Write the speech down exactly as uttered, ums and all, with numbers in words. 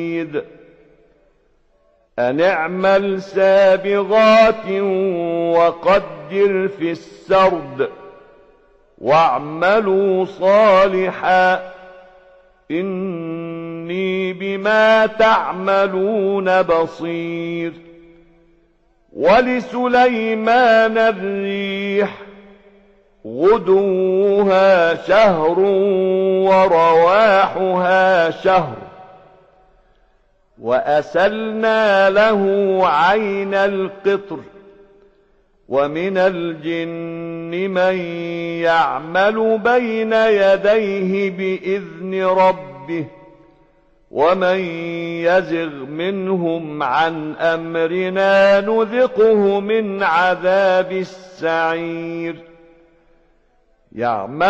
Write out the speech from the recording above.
أن اعمل سابغات وقدر في السرد واعملوا صالحا إني بما تعملون بصير. ولسليمان الريح غدوها شهر ورواحها شهر وأسلنا له عين القطر ومن الجن من يعمل بين يديه بإذن ربه ومن يزغ منهم عن أمرنا نذقه من عذاب السعير. يعمل